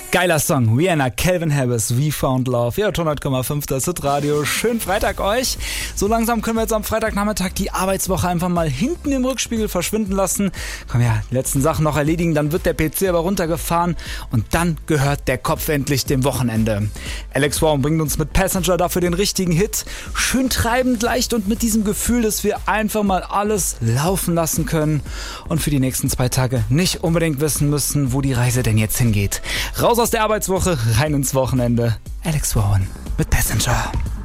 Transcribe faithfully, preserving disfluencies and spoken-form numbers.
Geiler Song, Rihanna, Calvin Harris, We Found Love. Ja, hundert Komma fünf, das Hitradio. Schönen Freitag euch. So langsam können wir jetzt am Freitagnachmittag die Arbeitswoche einfach mal hinten im Rückspiegel verschwinden lassen. Können wir ja die letzten Sachen noch erledigen, dann wird der P C aber runtergefahren und dann gehört der Kopf endlich dem Wochenende. Alex Wow bringt uns mit Passenger dafür den richtigen Hit. Schön treibend, leicht und mit diesem Gefühl, dass wir einfach mal alles laufen lassen können und für die nächsten zwei Tage nicht unbedingt wissen müssen, wo die Reise denn jetzt hingeht. Raus aus der Arbeitswoche, rein ins Wochenende. Alex Warren mit Passenger.